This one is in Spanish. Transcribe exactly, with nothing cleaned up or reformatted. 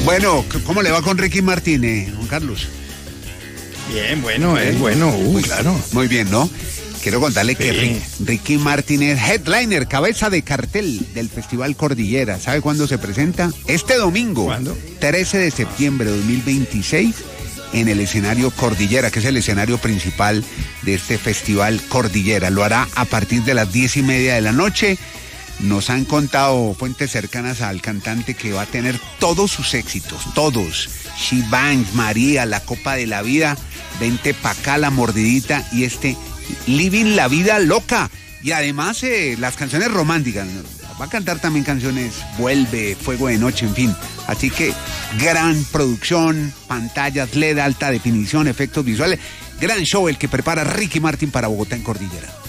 Bueno, ¿cómo le va con Ricky Martínez, Juan Carlos? Bien, bueno, es bueno, uh, claro. Muy bien, ¿no? Quiero contarle que Sí. Rick, Ricky Martínez, headliner, cabeza de cartel del Festival Cordillera. ¿Sabe cuándo se presenta? Este domingo, ¿Cuándo? trece de septiembre de dos mil veintiséis, en el escenario Cordillera, que es el escenario principal de este Festival Cordillera. Lo hará a partir de las diez y media de la noche. Nos han contado fuentes cercanas al cantante que va a tener todos sus éxitos, todos. She Bangs, María, La Copa de la Vida, Vente pa' acá, La Mordidita y este Living la Vida Loca. Y además eh, las canciones románticas. Va a cantar también canciones Vuelve, Fuego de Noche, en fin. Así que gran producción, pantallas L E D, alta definición, efectos visuales. Gran show el que prepara Ricky Martin para Bogotá en Cordillera.